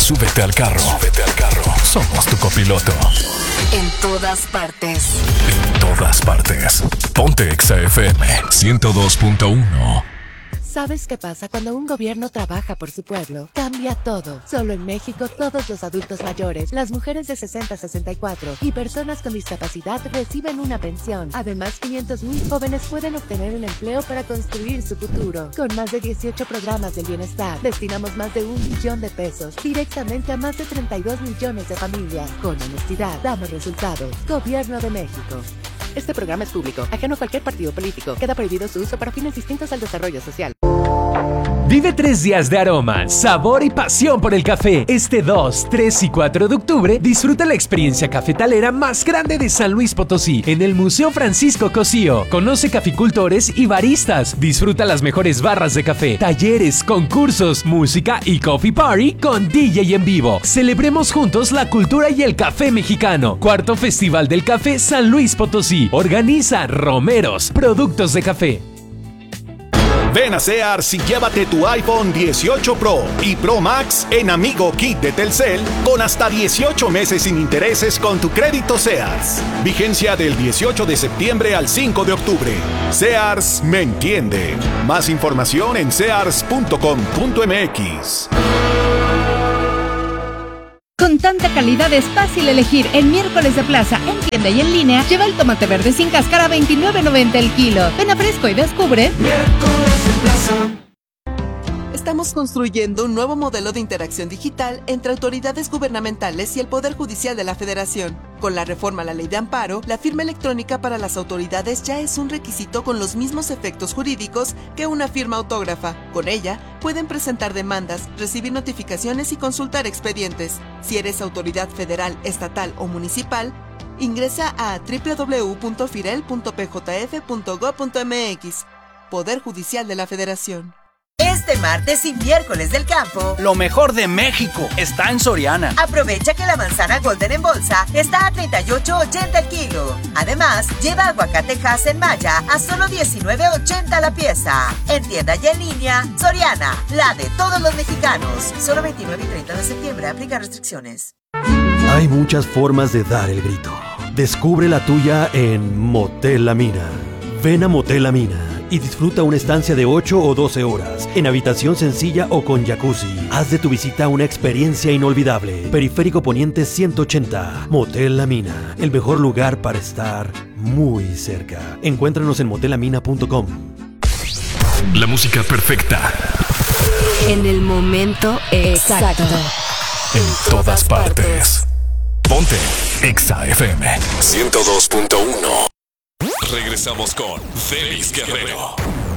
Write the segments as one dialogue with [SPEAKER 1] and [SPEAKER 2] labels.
[SPEAKER 1] Súbete al carro. Súbete al carro. Somos tu copiloto.
[SPEAKER 2] En todas partes.
[SPEAKER 1] En todas partes. Ponte Exa FM 102.1.
[SPEAKER 3] ¿Sabes qué pasa cuando un gobierno trabaja por su pueblo? Cambia todo. Solo en México, todos los adultos mayores, las mujeres de 60 a 64 y personas con discapacidad reciben una pensión. Además, 500,000 jóvenes pueden obtener un empleo para construir su futuro. Con más de 18 programas del bienestar, destinamos más de 1 billón de pesos directamente a más de 32 millones de familias. Con honestidad, damos resultados. Gobierno de México. Este programa es público, ajeno a cualquier partido político. Queda prohibido su uso para fines distintos al desarrollo social.
[SPEAKER 4] Vive 3 días de aroma, sabor y pasión por el café. Este 2, 3 y 4 de octubre, disfruta la experiencia cafetalera más grande de San Luis Potosí en el Museo Francisco Cosío. Conoce caficultores y baristas. Disfruta las mejores barras de café, talleres, concursos, música y coffee party con DJ en vivo. Celebremos juntos la cultura y el café mexicano. 4º Festival del Café San Luis Potosí. Organiza Romeros, productos de café.
[SPEAKER 5] Ven a Sears y llévate tu iPhone 18 Pro y Pro Max en Amigo Kit de Telcel con hasta 18 meses sin intereses con tu crédito Sears. Vigencia del 18 de septiembre al 5 de octubre. Sears me entiende. Más información en sears.com.mx.
[SPEAKER 6] Con tanta calidad es fácil elegir. En Miércoles de Plaza, en tienda y en línea, lleva el tomate verde sin cáscara a $29.90 el kilo. Ven a Fresco y descubre
[SPEAKER 7] Miércoles de Plaza.
[SPEAKER 8] Estamos construyendo un nuevo modelo de interacción digital entre autoridades gubernamentales y el Poder Judicial de la Federación. Con la reforma a la Ley de Amparo, la firma electrónica para las autoridades ya es un requisito con los mismos efectos jurídicos que una firma autógrafa. Con ella, pueden presentar demandas, recibir notificaciones y consultar expedientes. Si eres autoridad federal, estatal o municipal, ingresa a www.firel.pjf.gov.mx. Poder Judicial de la Federación.
[SPEAKER 9] Este martes y miércoles del campo,
[SPEAKER 10] lo mejor de México está en Soriana.
[SPEAKER 9] Aprovecha que la manzana Golden en bolsa está a $38.80 el kilo. Además, lleva aguacate Hass en malla a solo $19.80 la pieza. En tienda y en línea, Soriana, la de todos los mexicanos. Solo 29 y 30 de septiembre, aplica restricciones.
[SPEAKER 11] Hay muchas formas de dar el grito. Descubre la tuya en Motel La Mina. Ven a Motel La Mina y disfruta una estancia de 8 o 12 horas en habitación sencilla o con jacuzzi. Haz de tu visita una experiencia inolvidable. Periférico Poniente 180. Motel La Mina, el mejor lugar para estar muy cerca. Encuéntranos en motelamina.com.
[SPEAKER 1] La música perfecta.
[SPEAKER 2] En el momento exacto.
[SPEAKER 1] En todas partes. Ponte Exa FM 102.1. Regresamos con Félix Guerrero.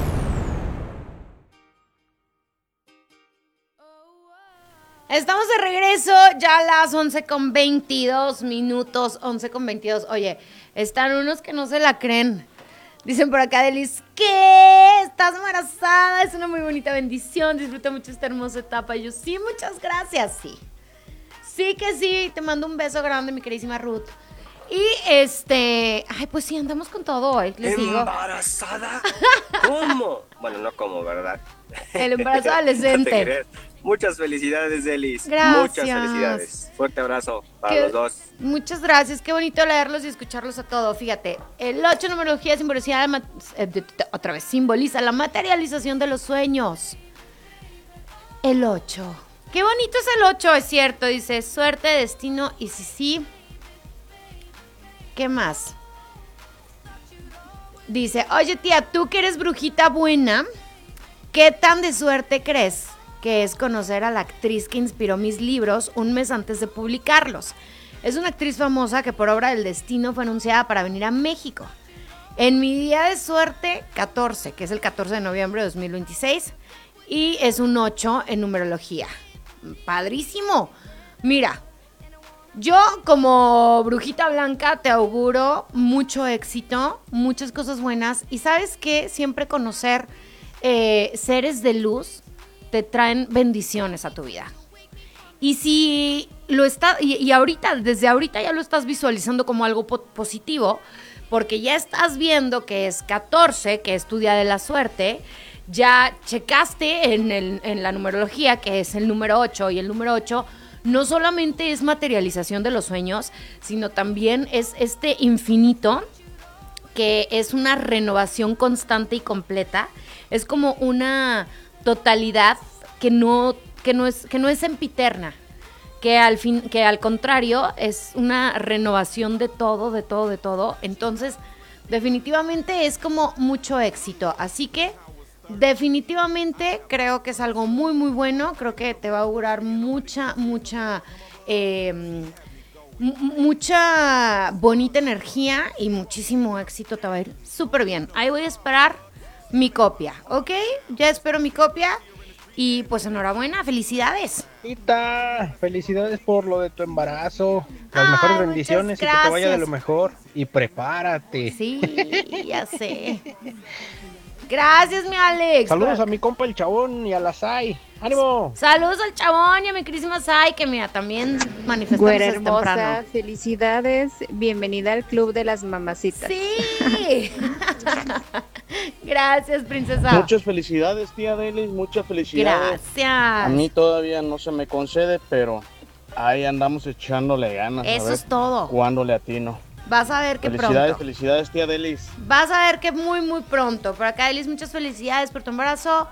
[SPEAKER 12] Estamos de regreso, ya a las 11:22 minutos, 11:22. Oye, están unos que no se la creen. Dicen por acá, Delis, ¿qué? ¿Estás embarazada? Es una muy bonita bendición, disfruta mucho esta hermosa etapa. Y yo, sí, muchas gracias, sí. Sí que sí, te mando un beso grande, mi queridísima Ruth. Y ay, pues sí, andamos con todo hoy, les digo.
[SPEAKER 13] ¿Embarazada? ¿Cómo? Bueno, no como, ¿verdad?
[SPEAKER 12] El embarazo adolescente.
[SPEAKER 13] Muchas felicidades, Delis.
[SPEAKER 12] Gracias.
[SPEAKER 13] Muchas felicidades. Fuerte abrazo para los dos.
[SPEAKER 12] Muchas gracias. Qué bonito leerlos y escucharlos a todos. Fíjate, el 8 numerología simboliza la materialización de los sueños. El 8. Qué bonito es el 8, es cierto. Dice, suerte, destino y sí. ¿Qué más? Dice, oye tía, tú que eres brujita buena, ¿qué tan de suerte crees que es conocer a la actriz que inspiró mis libros un mes antes de publicarlos? Es una actriz famosa que por obra del destino fue anunciada para venir a México. En mi día de suerte, 14, que es el 14 de noviembre de 2026, y es un 8 en numerología. Padrísimo. Mira, yo como brujita blanca te auguro mucho éxito, muchas cosas buenas. Y ¿sabes qué? Siempre conocer seres de luz te traen bendiciones a tu vida. Y si lo está, y ahorita, desde ahorita ya lo estás visualizando como algo positivo, porque ya estás viendo que es 14, que es tu día de la suerte, ya checaste en la numerología que es el número 8, y el número 8 no solamente es materialización de los sueños, sino también es este infinito que es una renovación constante y completa. Es como una totalidad que no es sempiterna, que al contrario es una renovación de todo. Entonces, definitivamente es como mucho éxito. Así que definitivamente creo que es algo muy, muy bueno. Creo que te va a augurar mucha bonita energía y muchísimo éxito. Te va a ir súper bien. Ahí voy a esperar mi copia, ¿ok? Ya espero mi copia. Y pues enhorabuena, felicidades.
[SPEAKER 7] Tita, felicidades por lo de tu embarazo. Las mejores bendiciones y que te vaya de lo mejor. Y prepárate.
[SPEAKER 12] Sí, ya sé. Gracias, mi Alex.
[SPEAKER 7] Saludos a mi compa el Chabón y a la Sai. ¡Ánimo!
[SPEAKER 12] Saludos al Chabón y a mi querísima Sai, que mira, también manifestándose temprano.
[SPEAKER 14] Felicidades. Bienvenida al Club de las Mamacitas.
[SPEAKER 12] Sí. Gracias, princesa.
[SPEAKER 15] Muchas felicidades, tía Delis, muchas felicidades.
[SPEAKER 12] Gracias.
[SPEAKER 15] A mí todavía no se me concede, pero ahí andamos echándole ganas.
[SPEAKER 12] Eso es todo.
[SPEAKER 15] Cuándo le atino.
[SPEAKER 12] Vas a ver que
[SPEAKER 15] felicidades,
[SPEAKER 12] pronto.
[SPEAKER 15] Felicidades, tía Delis.
[SPEAKER 12] Vas a ver que muy, muy pronto. Por acá, Delis, muchas felicidades por tu embarazo.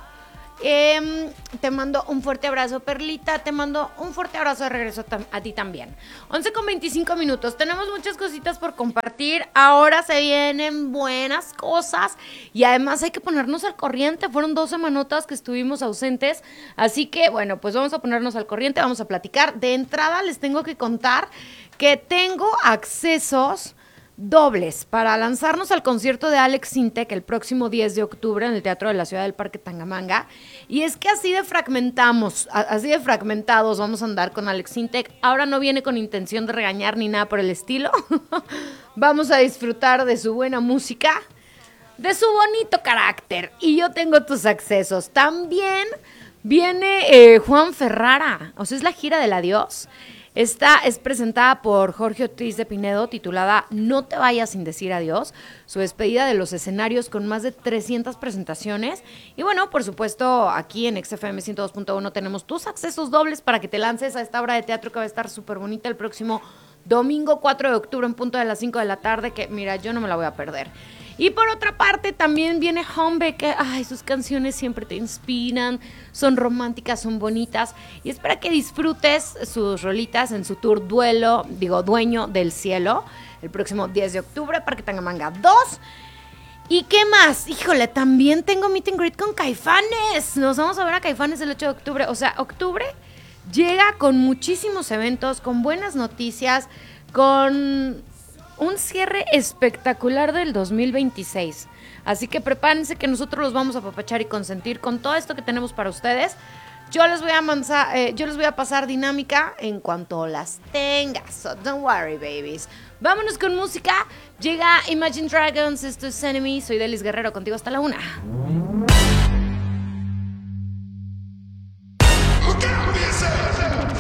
[SPEAKER 12] Te mando un fuerte abrazo, Perlita. Te mando un fuerte abrazo de regreso a ti también. 11:25. Tenemos muchas cositas por compartir. Ahora se vienen buenas cosas. Y además hay que ponernos al corriente. Fueron 2 semanotas que estuvimos ausentes. Así que, bueno, pues vamos a ponernos al corriente. Vamos a platicar. De entrada les tengo que contar que tengo accesos dobles para lanzarnos al concierto de Alex Sintek el próximo 10 de octubre en el Teatro de la Ciudad del Parque Tangamanga. Y es que así de fragmentados vamos a andar con Alex Sintek. Ahora no viene con intención de regañar ni nada por el estilo. Vamos a disfrutar de su buena música, de su bonito carácter. Y yo tengo tus accesos. También viene Juan Ferrara, o sea, es la gira del adiós. Esta es presentada por Jorge Ortiz de Pinedo, titulada No te vayas sin decir adiós, su despedida de los escenarios con más de 300 presentaciones. Y bueno, por supuesto, aquí en XFM 102.1 tenemos tus accesos dobles para que te lances a esta obra de teatro que va a estar súper bonita el próximo domingo 4 de octubre en punto de las 5 de la tarde, que mira, yo no me la voy a perder. Y por otra parte también viene Hombe, que sus canciones siempre te inspiran, son románticas, son bonitas. Y es para que disfrutes sus rolitas en su tour Dueño del Cielo, el próximo 10 de octubre, Parque Tangamanga 2. ¿Y qué más? Híjole, también tengo meet and greet con Caifanes. Nos vamos a ver a Caifanes el 8 de octubre. O sea, octubre llega con muchísimos eventos, con buenas noticias, con un cierre espectacular del 2026. Así que prepárense que nosotros los vamos a apapachar y consentir con todo esto que tenemos para ustedes. Yo les voy a pasar dinámica en cuanto las tenga. So don't worry, babies. Vámonos con música. Llega Imagine Dragons, esto es Enemy. Soy Delis Guerrero, contigo hasta la 1.